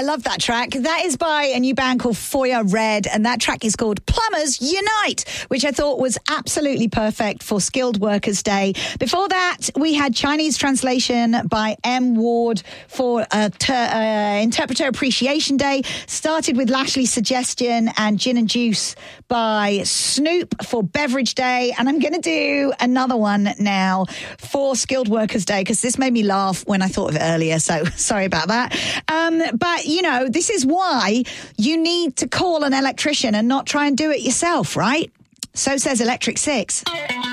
I love that track. That is by a new band called Foyer Red, and that track is called Plumbers Unite, which I thought was absolutely perfect for Skilled Workers Day. Before that, we had Chinese Translation by M. Ward for Interpreter Appreciation Day. Started with Lashley's Suggestion and Gin and Juice by Snoop for Beverage Day. And I'm going to do another one now for Skilled Workers Day, because this made me laugh when I thought of it earlier. So sorry about that. But, you know, this is why you need to call an electrician and not try and do it yourself, right? So says Electric Six.